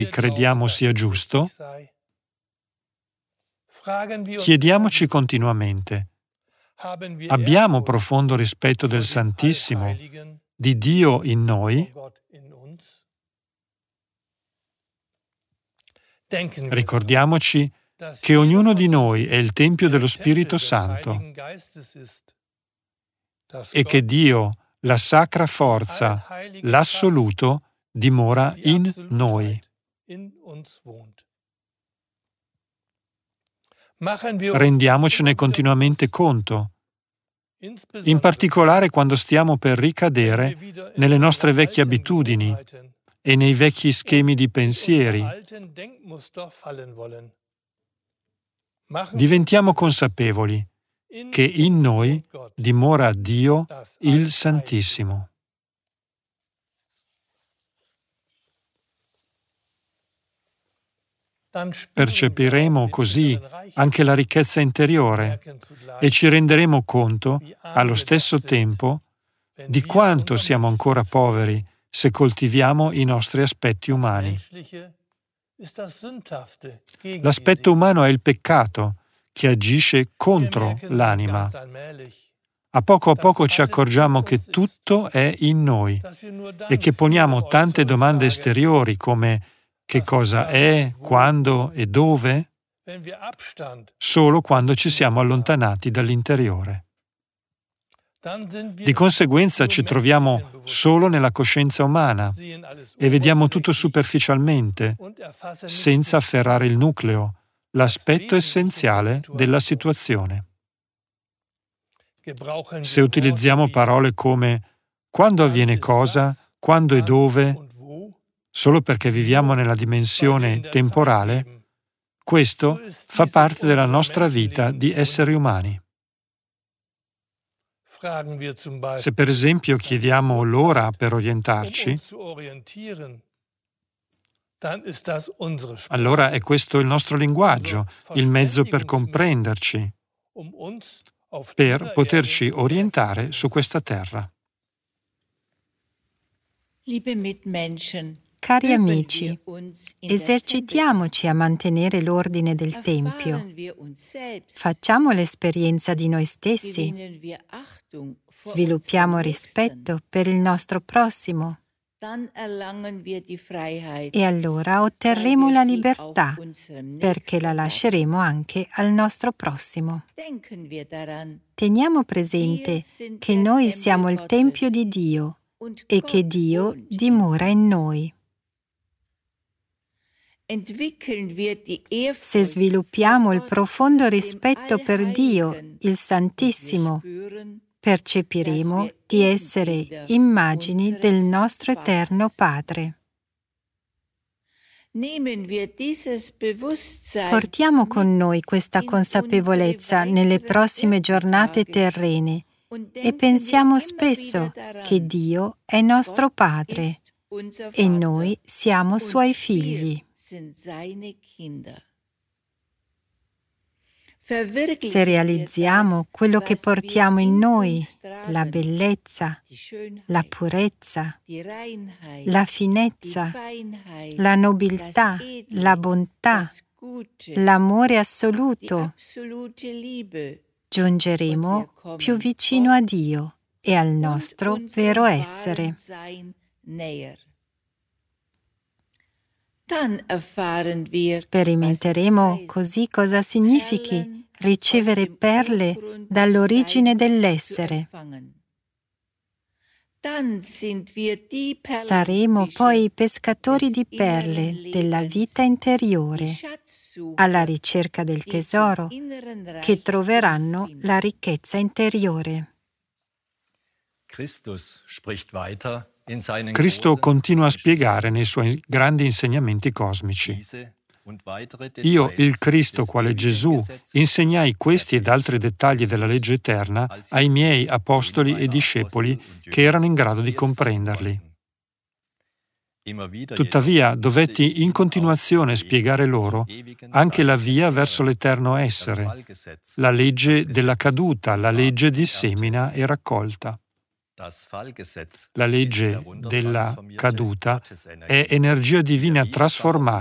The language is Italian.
crediamo sia giusto? Chiediamoci continuamente: abbiamo profondo rispetto del Santissimo, di Dio in noi? Ricordiamoci che ognuno di noi è il Tempio dello Spirito Santo e che Dio, la sacra forza, l'assoluto, dimora in noi. Rendiamocene continuamente conto, in particolare quando stiamo per ricadere nelle nostre vecchie abitudini e nei vecchi schemi di pensieri. Diventiamo consapevoli che in noi dimora Dio il Santissimo. Percepiremo così anche la ricchezza interiore e ci renderemo conto, allo stesso tempo, di quanto siamo ancora poveri se coltiviamo i nostri aspetti umani. L'aspetto umano è il peccato che agisce contro l'anima. A poco ci accorgiamo che tutto è in noi e che poniamo tante domande esteriori come che cosa è, quando e dove, solo quando ci siamo allontanati dall'interiore. Di conseguenza ci troviamo solo nella coscienza umana e vediamo tutto superficialmente, senza afferrare il nucleo, l'aspetto essenziale della situazione. Se utilizziamo parole come quando avviene cosa, quando e dove, solo perché viviamo nella dimensione temporale, questo fa parte della nostra vita di esseri umani. Se per esempio chiediamo l'ora per orientarci, allora è questo il nostro linguaggio, il mezzo per comprenderci, per poterci orientare su questa terra. Cari amici, esercitiamoci a mantenere l'ordine del Tempio. Facciamo l'esperienza di noi stessi. Sviluppiamo rispetto per il nostro prossimo. E allora otterremo la libertà, perché la lasceremo anche al nostro prossimo. Teniamo presente che noi siamo il Tempio di Dio e che Dio dimora in noi. Se sviluppiamo il profondo rispetto per Dio, il Santissimo, percepiremo di essere immagini del nostro eterno Padre. Portiamo con noi questa consapevolezza nelle prossime giornate terrene e pensiamo spesso che Dio è nostro Padre e noi siamo Suoi figli. Se realizziamo quello che portiamo in noi, la bellezza, la purezza, la finezza, la nobiltà, la bontà, l'amore assoluto, giungeremo più vicino a Dio e al nostro vero essere. Sperimenteremo così cosa significhi ricevere perle dall'origine dell'essere. Saremo poi i pescatori di perle della vita interiore, alla ricerca del tesoro, che troveranno la ricchezza interiore. Cristo continua a spiegare nei suoi grandi insegnamenti cosmici. Io, il Cristo, quale Gesù, insegnai questi ed altri dettagli della legge eterna ai miei apostoli e discepoli che erano in grado di comprenderli. Tuttavia, dovetti in continuazione spiegare loro anche la via verso l'eterno essere, la legge della caduta, la legge di semina e raccolta. La legge della caduta è energia divina trasformata